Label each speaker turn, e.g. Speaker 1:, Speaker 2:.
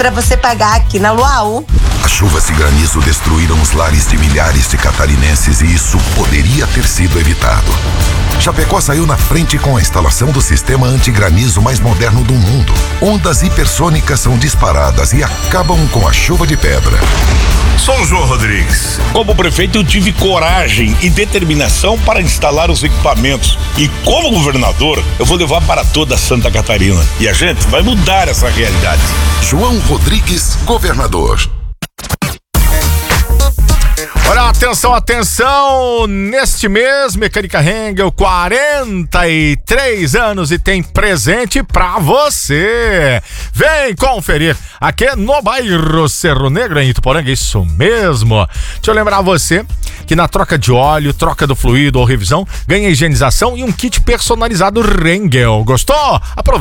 Speaker 1: pra você pagar aqui na Luau.
Speaker 2: As chuvas e granizo destruíram os lares de milhares de catarinenses e isso poderia ter sido evitado. Chapecó saiu na frente com a instalação do sistema antigranizo mais moderno do mundo. Ondas hipersônicas são disparadas e acabam com a chuva de pedra.
Speaker 3: Sou o João Rodrigues. Como prefeito, eu tive coragem e determinação para instalar os equipamentos. E como governador, eu vou levar para toda Santa Catarina. E a gente vai mudar essa realidade.
Speaker 2: João Rodrigues, governador.
Speaker 4: Olha, atenção, neste mês, Mecânica Hengel, 43 anos e tem presente pra você. Vem conferir aqui no bairro Cerro Negro, em Ituporanga, isso mesmo. Deixa eu lembrar você que na troca de óleo, troca do fluido ou revisão, ganha higienização e um kit personalizado Hengel. Gostou? Aproveita.